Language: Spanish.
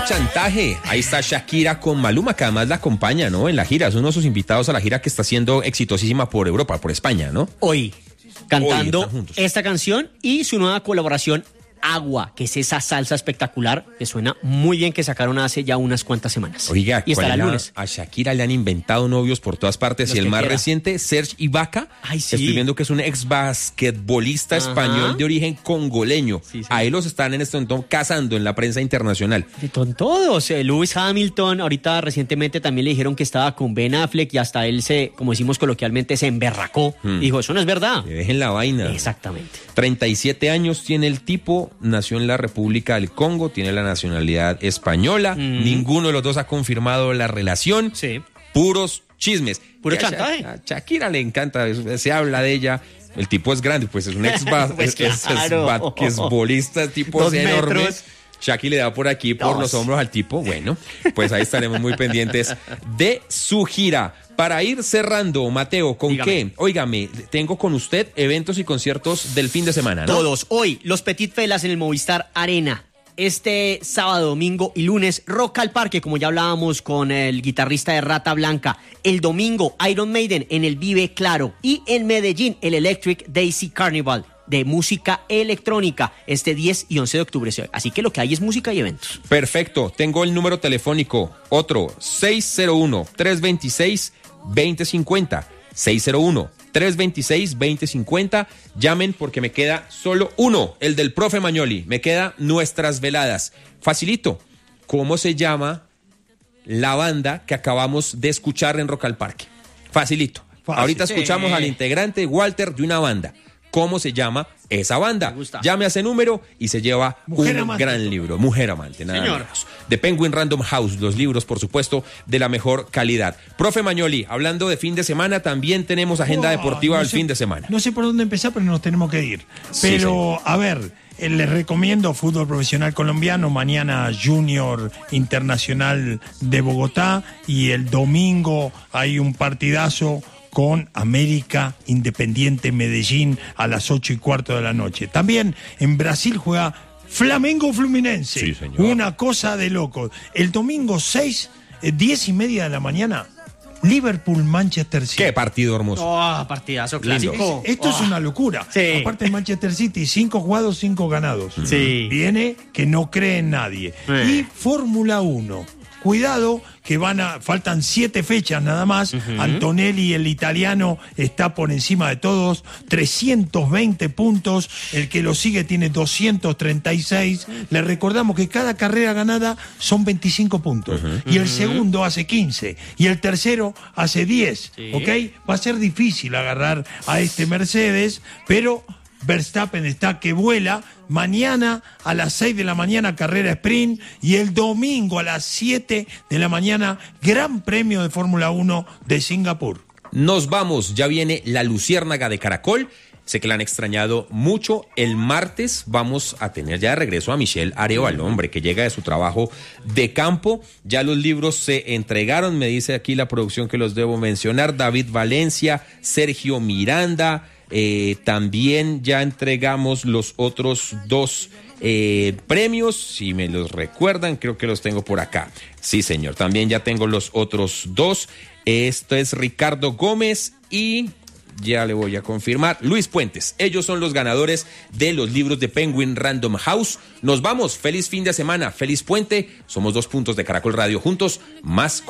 chantaje. Ahí está Shakira con Maluma, que además la acompaña, ¿no? En la gira, es uno de sus invitados a la gira que está siendo exitosísima por Europa, por España, ¿no? Hoy, cantando Hoy esta canción y su nueva colaboración, Agua, que es esa salsa espectacular que suena muy bien, que sacaron hace ya unas cuantas semanas. Oiga, y estará el lunes. A Shakira le han inventado novios por todas partes. Los y el que más quiera. reciente, Serge Ibaka. Ay, sí. Estoy viendo que es un ex basquetbolista español de origen congoleño. Sí, sí. Ahí los están en este momento cazando en la prensa internacional. Con todos, Lewis Hamilton, ahorita recientemente también le dijeron que estaba con Ben Affleck y hasta él se, como decimos coloquialmente, se emberracó. Dijo, eso no es verdad. Que dejen la vaina. Exactamente. 37 años tiene el tipo, nació en la República del Congo, tiene la nacionalidad española. Ninguno de los dos ha confirmado la relación. Sí. Puros chismes. Puro Y chantaje. A Shakira le encanta, se habla de ella. El tipo es grande, pues es un ex Pues claro. basquetbolista, tipo 2 enorme. metros. Shakira le da por aquí, por 2. los hombros al tipo. Bueno, pues ahí estaremos muy pendientes de su gira. Para ir cerrando, Mateo, ¿con Dígame. qué? Óigame, tengo con usted eventos y conciertos del fin de semana, ¿no? Todos. Hoy, los Petit Felas en el Movistar Arena. Este sábado, domingo y lunes, Rock al Parque, como ya hablábamos con el guitarrista de Rata Blanca. El domingo, Iron Maiden en el Vive Claro. Y en Medellín, el Electric Daisy Carnival de música electrónica, este 10 y 11 de octubre. Así que lo que hay es música y eventos. Perfecto, tengo el número telefónico, otro, 601-326-2050, 601-326-2050, llamen porque me queda solo uno, el del profe Magnoli, me queda Nuestras Veladas. Facilito, ¿cómo se llama la banda que acabamos de escuchar en Rock al Parque? Facilito, Fácil. ahorita escuchamos al integrante Walter de una banda. ¿Cómo se llama esa banda? Me gusta. Llame a ese número y se lleva Mujer un Amante. gran libro. Mujer Amante, nada Señor. menos. De Penguin Random House, los libros, por supuesto, de la mejor calidad. Profe Magnoli, hablando de fin de semana, también tenemos agenda deportiva al fin de semana. No sé por dónde empezar, pero nos tenemos que ir. Sí, Pero, señor. a ver, les recomiendo fútbol profesional colombiano, mañana Junior Internacional de Bogotá y el domingo hay un partidazo con América Independiente Medellín a las 8:15 de la noche. También en Brasil juega Flamengo Fluminense. Sí, señor. Una cosa de loco. El domingo 10:30 de la mañana, Liverpool Manchester City. Qué partido hermoso. Partidazo Lindo. clásico. Esto es una locura. Sí. Aparte de Manchester City, 5 jugados, 5 ganados. Sí. Viene que no cree en nadie. Y Fórmula 1. Cuidado que faltan 7 fechas nada más. Antonelli, el italiano, está por encima de todos. 320 puntos. El que lo sigue tiene 236. Le recordamos que cada carrera ganada son 25 puntos. Y el segundo hace 15. Y el tercero hace 10. Sí. ¿Ok? Va a ser difícil agarrar a este Mercedes, pero Verstappen está que vuela. Mañana a las 6 de la mañana carrera sprint y el domingo a las 7 de la mañana Gran Premio de Fórmula 1 de Singapur. Nos vamos, ya viene la Luciérnaga de Caracol. Sé que la han extrañado mucho. El martes vamos a tener ya de regreso a Michelle Arévalo, hombre, que llega de su trabajo de campo. Ya los libros se entregaron, me dice aquí la producción que los debo mencionar. David Valencia, Sergio Miranda. También ya entregamos los otros 2 premios, si me los recuerdan, creo que los tengo por acá. Sí, señor, también ya tengo los otros 2. Esto es Ricardo Gómez y ya le voy a confirmar, Luis Puentes. Ellos son los ganadores de los libros de Penguin Random House. Nos vamos, feliz fin de semana, feliz puente. Somos 2 Puntos de Caracol Radio, juntos, más